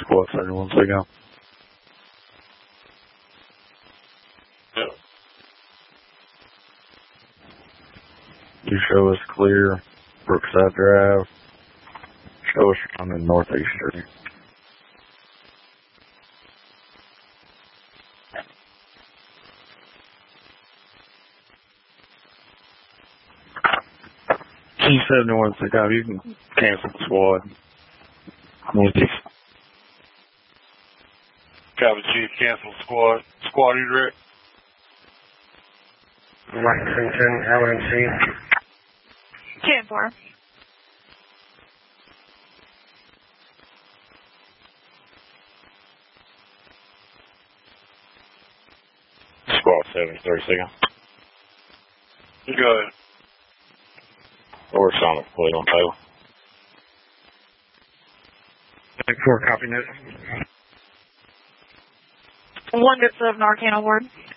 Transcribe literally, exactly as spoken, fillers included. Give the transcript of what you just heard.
Squad seventy-one, say go. Yep. You show us clear, Brookside Drive. Show us on the Northeast Street. G seventy-one, say go. You can cancel the squad. Northeast. Copy, Chief. Cancel squad. Squad, you direct? Lexington, L M C. ten four. Squad seventy-three, second. Go ahead. Or Sonic, please, on Taylor. ten four, copy net. One gets of Narcan award.